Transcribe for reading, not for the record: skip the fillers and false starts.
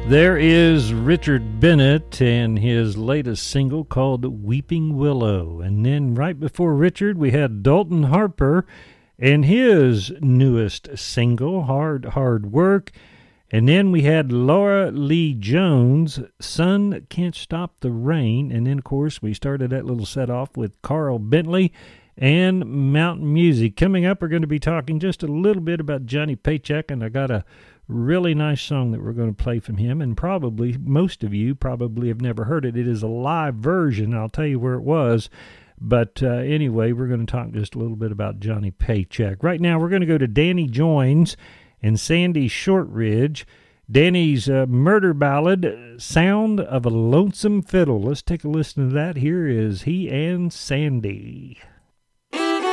There is Richard Bennett and his latest single called Weeping Willow. And then right before Richard, we had Dalton Harper and his newest single, Hard, Hard Work. And then we had Laura Lee Jones, Sun Can't Stop the Rain. And then, of course, we started that little set off with Carl Bentley and Mountain Music. Coming up, we're going to be talking just a little bit about Johnny Paycheck, and I got a really nice song that we're going to play from him, and probably most of you probably have never heard it. It is a live version. I'll tell you where it was. But anyway, we're going to talk just a little bit about Johnny Paycheck. Right now, we're going to go to Danny Joines and Sandy Shortridge. Danny's murder ballad, Sound of a Lonesome Fiddle. Let's take a listen to that. Here is he and Sandy.